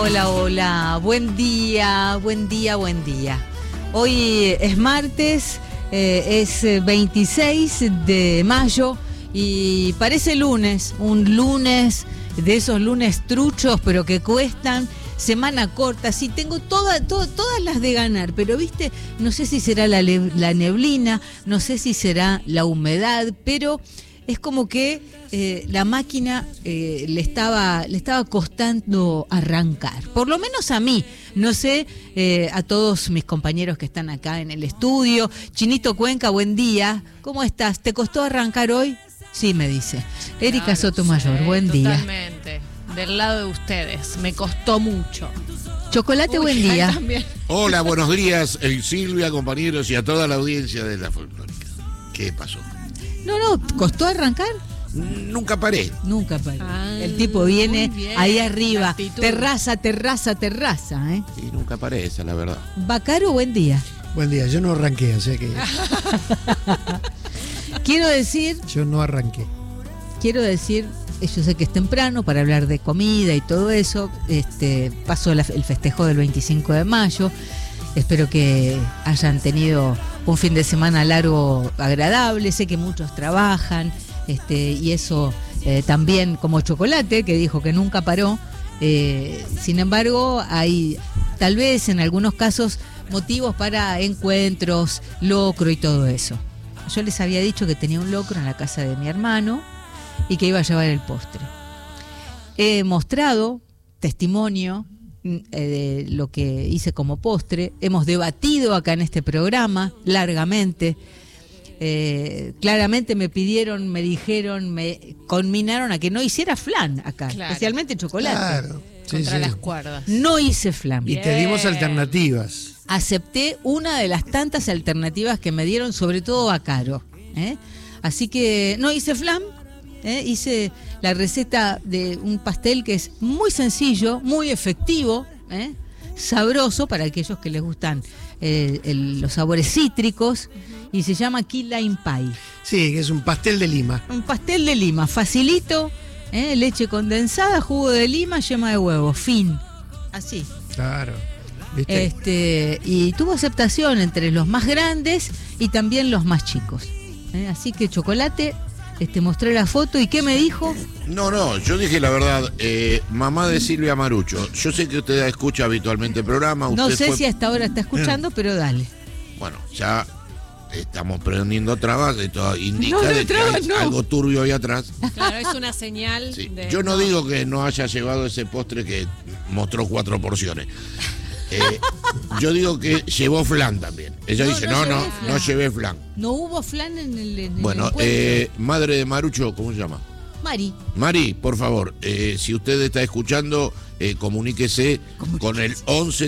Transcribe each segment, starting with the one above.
Hola, hola, buen día. Hoy es martes, es 26 de mayo y parece lunes, un lunes de esos lunes truchos, pero que cuestan, semana corta. Sí, tengo todas las de ganar, pero viste, no sé si será la neblina, no sé si será la humedad, pero es como que la máquina le estaba costando arrancar, por lo menos a mí, no sé, a todos mis compañeros que están acá en el estudio. Chinito Cuenca, buen día, ¿cómo estás? ¿Te costó arrancar hoy? Sí, me dice. Erika Sotomayor, buen día. Totalmente, del lado de ustedes, me costó mucho. Chocolate, buen día. Hola, buenos días, Silvia, compañeros y a toda la audiencia de la folclórica. ¿Qué pasó? No, ¿costó arrancar? Nunca paré. El tipo viene ahí arriba, terraza, ¿eh? Y nunca paré, esa es la verdad. Bacaro, buen día. Buen día, yo no arranqué, o sea que... Yo no arranqué. Quiero decir, yo sé que es temprano para hablar de comida y todo eso. Pasó el festejo del 25 de mayo. Espero que hayan tenido un fin de semana largo, agradable. Sé que muchos trabajan, y eso también, como Chocolate, que dijo que nunca paró. Sin embargo, hay tal vez en algunos casos motivos para encuentros, locro y todo eso. Yo les había dicho que tenía un locro en la casa de mi hermano y que iba a llevar el postre. He mostrado testimonio de lo que hice como postre. Hemos debatido acá en este programa largamente. Claramente me pidieron, me dijeron, me conminaron a que no hiciera flan acá, claro, especialmente chocolate. Claro, contra las cuerdas. No hice flan. Y te dimos alternativas. Acepté una de las tantas alternativas que me dieron, sobre todo a Caro. Así que no hice flan, hice la receta de un pastel que es muy sencillo, muy efectivo, sabroso para aquellos que les gustan los sabores cítricos, y se llama Key Lime Pie. Sí, que es un pastel de lima. Un pastel de lima, facilito, leche condensada, jugo de lima, yema de huevo, fin. Así. Claro. ¿Viste? Y tuvo aceptación entre los más grandes y también los más chicos. Así que Chocolate, mostré la foto. ¿Y qué me dijo? No, yo dije la verdad. Mamá de Silvia Marucho, yo sé que usted escucha habitualmente el programa. No sé si hasta ahora está escuchando, pero dale. Bueno, ya estamos prendiendo trabas, esto indica que hay algo turbio ahí atrás. Claro, es una señal. Sí. Yo no digo que no haya llevado ese postre que mostró 4 porciones. Yo digo que llevó flan también. Ella dice, no llevé flan. No hubo flan en el bueno, madre de Marucho, ¿cómo se llama? Mari, por favor, si usted está escuchando, comuníquese con el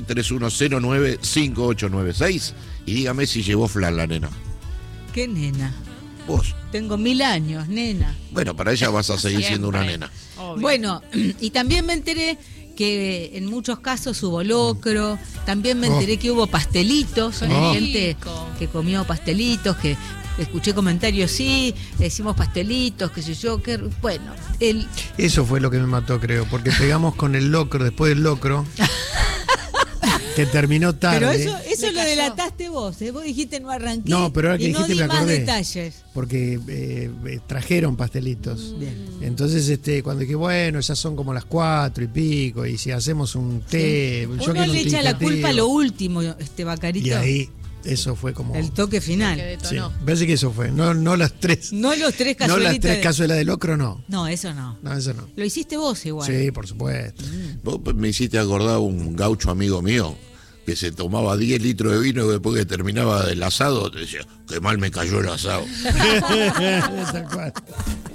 11-3109-5896 y dígame si llevó flan la nena. ¿Qué nena? Vos. Tengo 1000 años, nena. Bueno, para ella vas a seguir siendo una nena. Obvio. Bueno, y también me enteré que en muchos casos hubo locro, también me enteré que hubo pastelitos, gente que comió pastelitos, que escuché comentarios, sí, hicimos pastelitos, qué sé yo, bueno. Eso fue lo que me mató, creo, porque pegamos con el locro, después del locro, que terminó tarde. Pero eso lo delataste vos, vos dijiste no arranqué. No, pero ahora que dijiste me acordé. Más detalles. Porque trajeron pastelitos. Bien. Entonces, cuando dije, bueno, ya son como las 4 y pico, y si hacemos un té... Sí. Uno le echa la culpa a lo último, Bacarito. Y ahí, eso fue como... el toque final. Sí, parece que eso fue. No las tres. No los tres cazuelitas. No las 3 cazuelas de locro, no. No, eso no. No, eso no. Lo hiciste vos igual. Sí, por supuesto. Vos me hiciste acordar un gaucho amigo mío que se tomaba 10 litros de vino y después que terminaba el asado te decía, qué mal me cayó el asado. Tal cual.